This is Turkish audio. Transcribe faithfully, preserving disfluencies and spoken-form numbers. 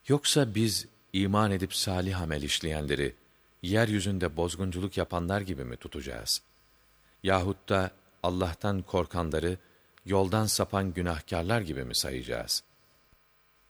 Yoksa biz iman edip salih amel işleyenleri yeryüzünde bozgunculuk yapanlar gibi mi tutacağız? Yahut da Allah'tan korkanları yoldan sapan günahkarlar gibi mi sayacağız?